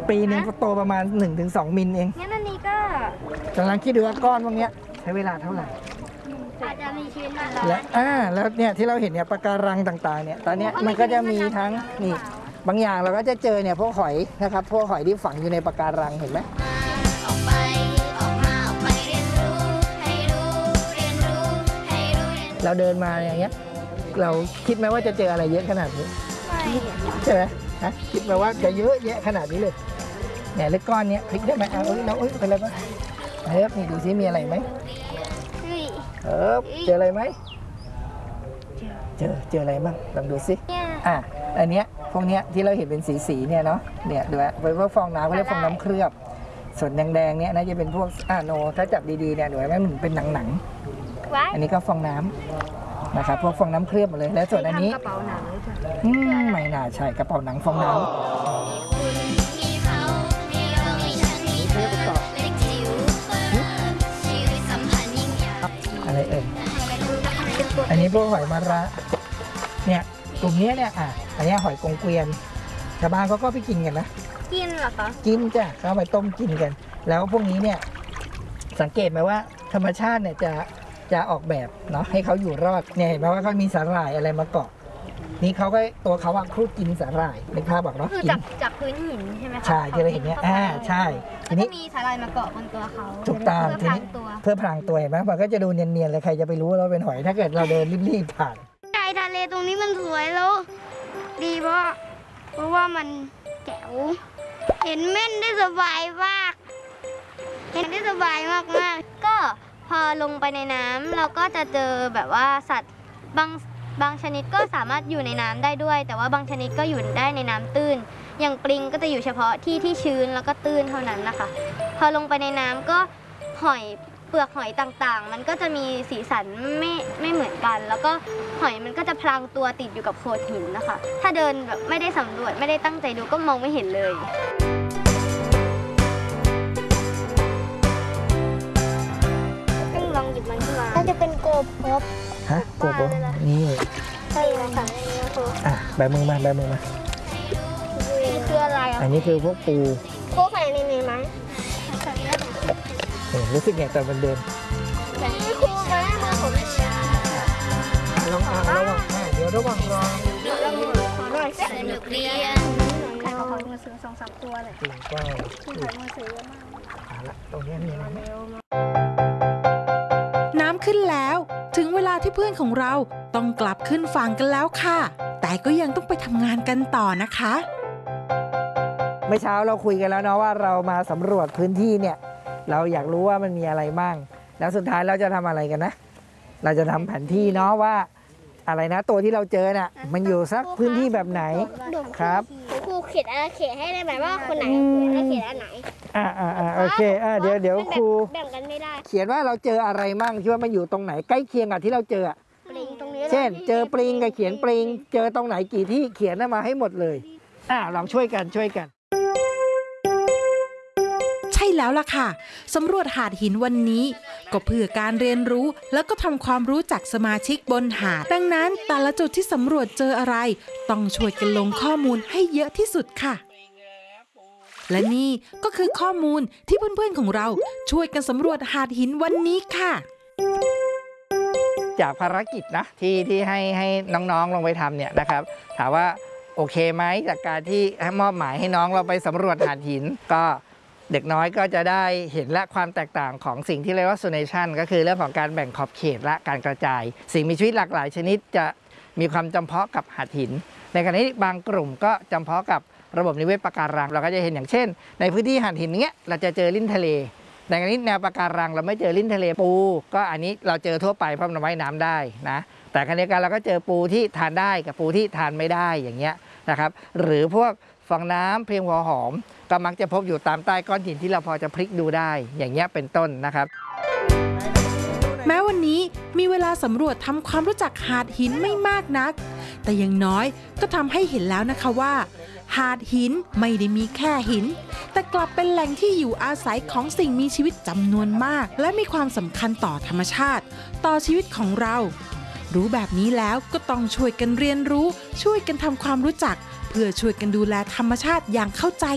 ปีหนึ่งก็โตประมาณ 1-2 มิลเองงั้นอันนี้ก็กำลังคิดดูว่าก้อนพวกนี้ใช้เวลาเท่าไหร่อาจจะมีชีวิตมากแล้วเนี่ยที่เราเห็นเนี่ยปะการังต่างๆเนี่ยตอนนี้มันก็จะมีทั้งนี่บางอย่างเราก็จะเจอเนี่ยพวกหอยนะครับพวกหอยที่ฝังอยู่ในปะการังเห็นไหมเราเดินมาอย่างเงี้ยเราคิดไหมว่าจะเจออะไรเยอะขนาดนี้ใช่ไหมนะคิดไหมว่าจะเยอะแยะขนาดนี้เลยเนี่ยเล็กก้อนเนี้ยพลิกได้ไหมเอาเราเป็นอะไรบ้างนี่ดูซิมีอะไรไหมเจออะไรไหมเจออะไรบ้างลองดูซิอันเนี้ยพวกเนี้ยที่เราเห็นเป็นสีเนี่ยเนาะเนี่ยดูเป็นพวกฟองน้ำเขาเรียกฟองน้ำเคลือบส่วนแดงๆเนี่ยน่าจะเป็นพวกโนถ้าจับดีๆเนี่ยดูไหมมันเป็นหนังอันนี้ก็ฟองน้ำนะครับพวกฟองน้ำเคลือบหมดเลยแล้วส่วนอันนี้กระเป๋าหนังไม่น่าใช่กระเป๋าหนังฟองน้ำอะไรอันนี้พวกหอยมาระเนี่ยกลุ่มนี้เนี่ยอันนี้หอยกงเกวียนชาวบ้านเขาก็ไปกินกันนะกินเหรอคะกินจ้ะเขาไปต้มกินกันแล้วพวกนี้เนี่ยสังเกตไหมว่าธรรมชาติเนี่ยจะออกแบบเนาะให้เขาอยู่รอดเนี่ยเห็นไหมว่าเขามีสาหร่ายอะไรมาเกาะนี่เขาก็ตัวเขาครูดกินสาหร่ายในภาพบอกเนาะคือจากพื้นหินใช่ไหมคะใช่ที่เราเห็นเนี่ยใช่ทีนี้มีสาหร่ายมาเกาะบนตัวเขาถูกต้องทีนี้เพื่อพรางตัวเห็นไหมมันก็จะดูเนียนๆเลยใครจะไปรู้ว่าเราเป็นหอยถ้าเกิดเราเดินรีบๆผ่านชายทะเลตรงนี้มันสวยแล้วดีเพราะว่ามันแจ๋วเห็นเม่นได้สบายมากก็พอลงไปในน้ำเราก็จะเจอแบบว่าสัตว์บางชนิดก็สามารถอยู่ในน้ำได้ด้วยแต่ว่าบางชนิดก็อยู่ได้ในน้ำตื้นอย่างปลิงก็จะอยู่เฉพาะที่ชื้นแล้วก็ตื้นเท่านั้นนะคะพอลงไปในน้ำก็เปลือกหอยต่างๆมันก็จะมีสีสันไม่เหมือนกันแล้วก็หอยมันก็จะพลางตัวติดอยู่กับโขดหินนะคะถ้าเดินแบบไม่ได้สำรวจไม่ได้ตั้งใจดูก็มองไม่เห็นเลยลองหยิบมันขึ้นมาน่าจะเป็นโกบโกบนี่ใช่ค่ะใบมือมานี่คืออะไรอันนี้คือพวกปูโคใส่ในนี้ไหมรู้สึกไงตอนมันเดินครูไหมมาผมลองระวังเดี๋ยวระวังรอสนุกเรียนใครเขามือซื้อ2-3 ตัวเลยก็ใครมือซื้อเยอะมากละตรงนี้มีอะไรน้ำขึ้นแล้วถึงเวลาที่เพื่อนของเราต้องกลับขึ้นฝั่งกันแล้วค่ะแต่ก็ยังต้องไปทำงานกันต่อนะคะเมื่อเช้าเราคุยกันแล้วเนาะว่าเรามาสำรวจพื้นที่เนี่ยเราอยากรู้ว่ามันมีอะไรบ้างแล้วสุดท้ายเราจะทำอะไรกันนะเราจะทำแผนที่เนาะว่าอะไรนะตัวที่เราเจอน่ะมันอยู่สักพื้นที่แบบไหนครับครูเขียนอาเขตให้ได้ไหมว่าคนไหนเขียนอันไหนโอเคเดี๋ยวครูแบ่งกันไม่ได้เขียนว่าเราเจออะไรมั่งคิดว่ามันอยู่ตรงไหนใกล้เคียงกับที่เราเจอปลิงตรงนี้เช่นเจอปลิงกับเขียนปลิงเจอตรงไหนกี่ที่เขียนมาให้หมดเลยลองช่วยกันใช่แล้วล่ะค่ะสำรวจหาดหินวันนี้ก็เพื่อการเรียนรู้แล้วก็ทำความรู้จักสมาชิกบนหาดดังนั้นแต่ละจุดที่สำรวจเจออะไรต้องช่วยกันลงข้อมูลให้เยอะที่สุดค่ะและนี่ก็คือข้อมูลที่เพื่อนๆของเราช่วยกันสำรวจหาดหินวันนี้ค่ะจากภารกิจนะที่ให้น้องๆลงไปทำเนี่ยนะครับถามว่าโอเคไหมจากการที่มอบหมายให้น้องเราไปสำรวจหาดหินก็เด็กน้อยก็จะได้เห็นและความแตกต่างของสิ่งที่เรียกว่า zonation ก็คือเรื่องของการแบ่งขอบเขตและการกระจายสิ่งมีชีวิตหลากหลายชนิดจะมีความจำเพาะกับหาดหินในขณะที่บางกลุ่มก็จำเพาะกับระบบนิเวศปะการังเราก็จะเห็นอย่างเช่นในพื้นที่หาดหินเนี้ยเราจะเจอลิ้นทะเลในขณะนี้แนวปะการังเราไม่เจอลิ้นทะเลปูก็อันนี้เราเจอทั่วไปเพราะมันว่ายน้ำได้นะแต่ขณะเดียวกันเราก็เจอปูที่ทานได้กับปูที่ทานไม่ได้อย่างเงี้ยนะครับหรือพวกฟองน้ำเพลียงหัวหอมก็มักจะพบอยู่ตามใต้ก้อนหินที่เราพอจะพลิกดูได้อย่างเงี้ยเป็นต้นนะครับแม้วันนี้มีเวลาสำรวจทำความรู้จักหาดหินไม่มากนักแต่อย่างน้อยก็ทำให้เห็นแล้วนะคะว่าหาดหินไม่ได้มีแค่หินแต่กลับเป็นแหล่งที่อยู่อาศัยของสิ่งมีชีวิตจำนวนมากและมีความสำคัญต่อธรรมชาติต่อชีวิตของเรารู้แบบนี้แล้วก็ต้องช่วยกันเรียนรู้ช่วยกันทำความรู้จักเพื่อช่วยกันดูแลธรรมชาติอย่างเข้าใจ